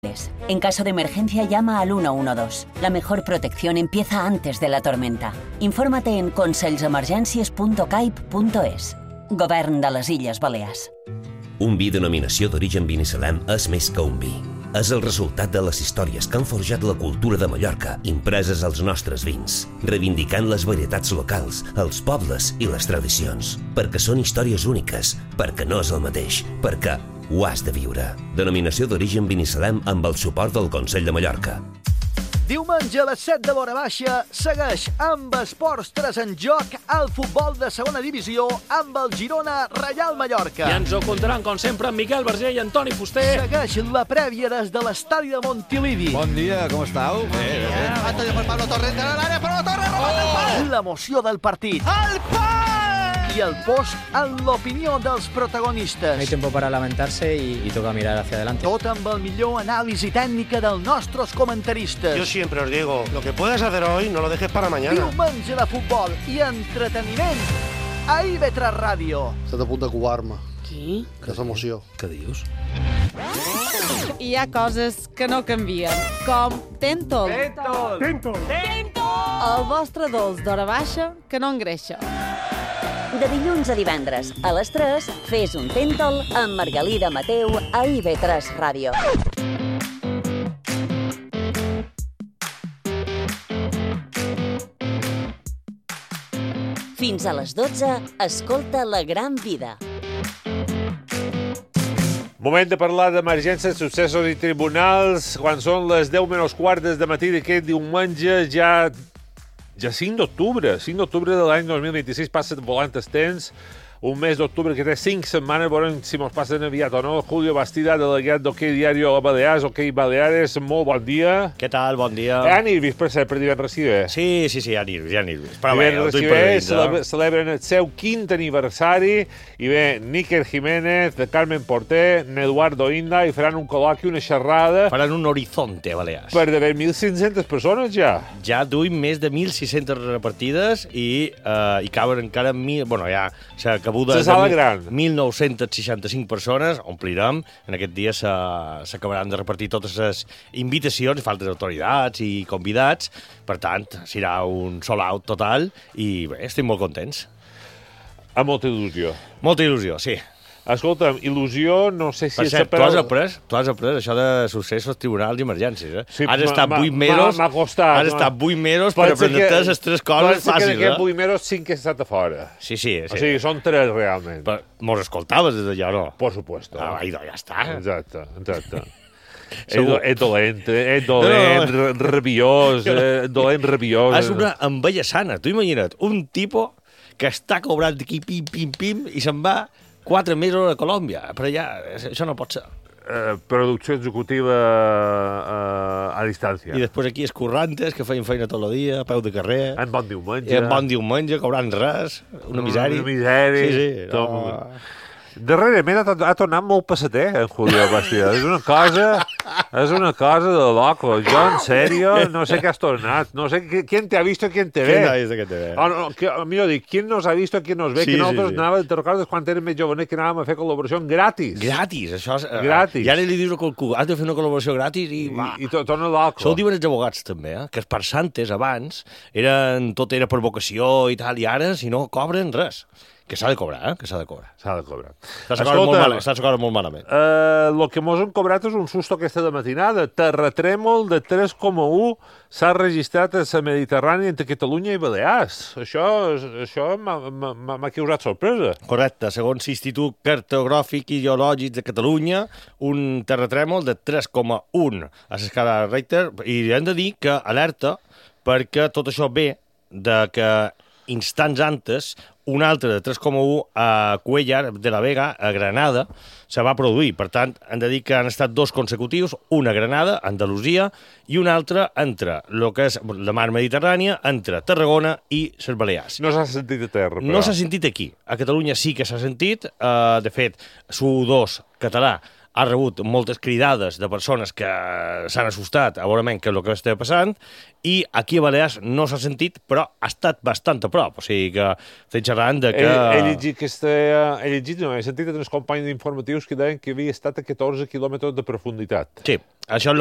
En caso de emergencia, llama al 112. La mejor protección empieza antes de la tormenta. Infórmate en consellsemergències.caip.es. Govern de les Illes Balears. Un vi denominació d'origen Binissalem és més que un vi. És el resultat de les històries que han forjat la cultura de Mallorca, impreses als nostres vins, reivindicant les varietats locals, els pobles i les tradicions. Perquè són històries úniques, perquè no és el mateix, perquè ho has de viure. Denominació d'origen Binissalem amb el suport del Consell de Mallorca. Diumenge a les 7 de l'hora baixa segueix amb Esports 3 en joc el futbol de segona divisió amb el Girona Reial Mallorca. I ens ho contaran, com sempre, amb Miquel Verger i Antoni Fuster. Segueix la prèvia des de l'estadi de Montilivi. Bon dia, com estàu? Antonio per Pablo Torres de l'àrea, però la Torre roba el pal! L'emoció del partit. El pal! I el post en l'opinió dels protagonistes. No hay tiempo para lamentarse y toca mirar hacia adelante. Tot amb el millor anàlisi tècnica dels nostres comentaristes. Yo siempre os digo, lo que puedas hacer hoy, no lo dejes para mañana. Diumenge de futbol i entreteniment a IB3 Ràdio. Estàs a punt de covar-me. Qui? Que és emoció. Què dius? Hi ha coses que no canvien, com Tentol. Tentol! El vostre dolç d'hora baixa que no engreixa. De dilluns a divendres, a les 3, fes un Tentol amb Margalida Mateu a IB3 Ràdio. Fins a les 12, escolta La Gran Vida. Moment de parlar d'emergències, successos i tribunals. Quan són les 10 menys quart de matí d'aquest diumenge, ja 5 d'octubre. 5 d'octubre de l'any 2026 passa volant el temps. Un mes d'octubre que té 5 setmanes, veurem si mos passen aviat o no. Julio Bastida, delegat d'Hockey Diario a Balears, Hockey Baleares, molt bon dia. Què tal? Bon dia. Hi ha nervis, per cert, per divendres i bé. Sí, hi ha nervis. Però divendres i bé, celebren el seu 5th aniversari i bé, Níker Jiménez, de Carmen Porter, Eduardo Inda, i faran un col·loqui, una xerrada. Faran un horizonte a Balears. Per d'haver 1.500 persones ja. Ja duim més de 1.600 repartides i caben encara 1.000... Bueno, ja s'ha cabuda de 1.965 persones, omplirem. En aquest dia s'acabaran de repartir totes les invitacions, faltes autoritats i convidats. Per tant, serà un sold out total i bé, estic molt contents. Amb molta il·lusió. Molta il·lusió, sí. Escolta'm, il·lusió, no sé si... Per cert, tu has après això de successos, tribunals i emergències, eh? Sí, has estat 8 mesos... M'ha costat. Has estat 8 mesos per aprendre-te les 3 coses fàcils, que d'aquests 8 mesos 5 que he estat a fora. Sí. O sigui, són 3 realment. Però mos escoltaves des d'allà, no? Por supuesto. Ja està. Exacte. És dolent, rabiós, És una enveja sana. Tu imagina't, un tipus que està cobrant aquí pim, i se'n va 4 mesos a Colòmbia. Per allà, això no pot ser. Producció executiva a distància. I després aquí escurrantes que feien feina tot el dia, a peu de carrer. En bon diumenge. Cobrant res. Una misèria. Sí. No. Darrerament ha tornat molt passater, en Julio Bastida. És una cosa de loco. Jo, en sèrio, no sé què has tornat. No sé quién te ha visto y quién te ve. Millor dic, quién nos ha visto y quién nos ve. Que nosaltres anàvem, te recordes quan érem més jovenets que anàvem a fer col·laboració gratis? Gratis, això és... Gratis. I ara li dius a qualcú, has de fer una col·laboració gratis i va. I torna loco. Això ho diuen els abogats també, que els parsantes abans tot era per vocació i tal, i ara, si no, cobren res. Que s'ha de cobrar, que s'ha de cobrar. Estàs d'acord molt malament. El que mos han cobrat és un susto aquesta de matinada. Terratrèmol de 3,1 s'ha registrat a la Mediterrània entre Catalunya i Balears. Això m'ha causat sorpresa. Correcte. Segons l'Institut Cartogràfic i Geològic de Catalunya, un terratrèmol de 3,1 a l'escala Richter. I hem de dir que alerta perquè tot això ve de que instants antes un altre de 3,1 a Cuéllar de la Vega, a Granada, se va produir. Per tant, hem de dir que han estat 2 consecutius, una a Granada, Andalusia, i un altre entre el que és la mar Mediterrània, entre Tarragona i les Balears. No s'ha sentit a terra, però. No s'ha sentit aquí. A Catalunya sí que s'ha sentit. De fet, Su2 català ha rebut moltes cridades de persones que s'han assustat a veure què és el que està passant, i aquí a Balears no s'ha sentit, però ha estat bastant a prop. O sigui que estem xerrant de que... He sentit dels companys informatius que deien que havia estat a 14 quilòmetres de profunditat. Sí, això és